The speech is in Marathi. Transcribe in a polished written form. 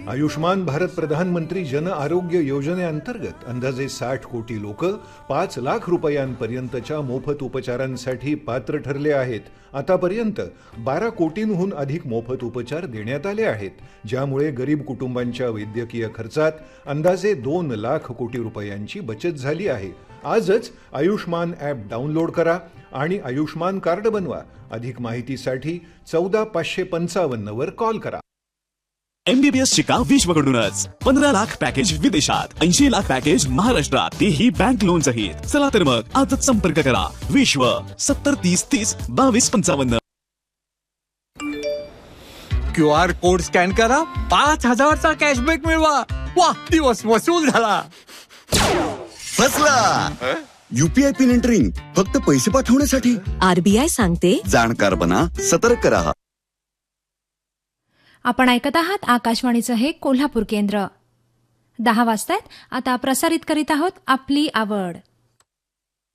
आयुष्मान भारत प्रधानमंत्री जन आरोग्य योजनेअंतर्गत अंदाजे 60 कोटी लोक 5 लाख रुपयांपर्यंतच्या मोफत उपचारांसाठी पात्र ठरले आहेत. आतापर्यंत 12 कोटींहून अधिक मोफत उपचार देण्यात आले आहेत, ज्यामुळे गरीब कुटुंबांच्या वैद्यकीय खर्चात अंदाजे 2 लाख कोटी रुपयांची बचत झाली आहे. आजच आयुष्मान ॲप डाउनलोड करा आणि आयुष्मान कार्ड बनवा. अधिक माहितीसाठी 14555 वर कॉल करा. MBBS शिका विश्वकडूनच 15 लाख पॅकेज विदेशात, 80 लाख पॅकेज महाराष्ट्रात, तेही बँक लोन सहित. चला तर मग आजच संपर्क करा. विश्व 7030302255. QR कोड स्कॅन करा, 5000चा कॅशबॅक मिळवा. वा, दिवस वसूल झाला. फसला. UPI पिन एंटरिंग फक्त पैसे पाठवण्यासाठी. RBI सांगते, जाणकार बना, सतर्क रहा. आपण ऐकत आहात आकाशवाणीचं हे कोल्हापूर केंद्र. 10 वाजतायत. आता प्रसारित करीत आहोत आपली आवड.